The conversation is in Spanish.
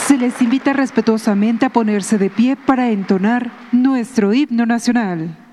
Se les invita respetuosamente a ponerse de pie para entonar nuestro himno nacional.